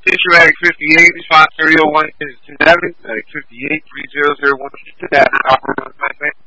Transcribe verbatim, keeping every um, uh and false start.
Central Attic fifty-eight, five thirty oh one seven, Attic fifty-eight, three zero zero one seven, operator,